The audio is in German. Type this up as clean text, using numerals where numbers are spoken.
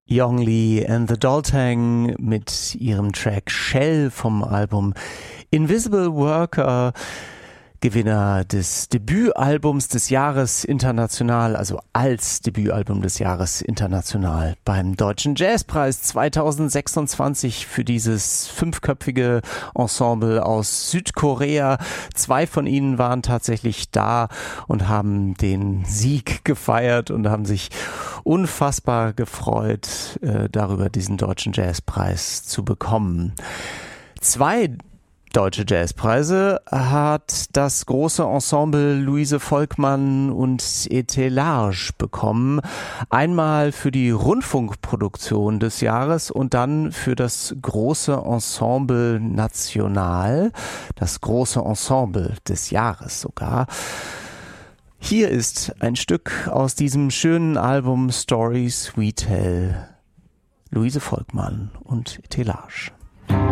Yong Lee and the Daltang mit ihrem Track Shell vom Album Invisible Worker, Gewinner des Debütalbums des Jahres international, also als Debütalbum des Jahres international beim Deutschen Jazzpreis 2026 für dieses 5-köpfige Ensemble aus Südkorea. 2 von ihnen waren tatsächlich da und haben den Sieg gefeiert und haben sich unfassbar gefreut, darüber diesen Deutschen Jazzpreis zu bekommen. 2 Deutsche Jazzpreise hat das große Ensemble Luise Volkmann und Etelage bekommen. Einmal für die Rundfunkproduktion des Jahres und dann für das große Ensemble National, das große Ensemble des Jahres sogar. Hier ist ein Stück aus diesem schönen Album Stories We Tell, Luise Volkmann und Etelage.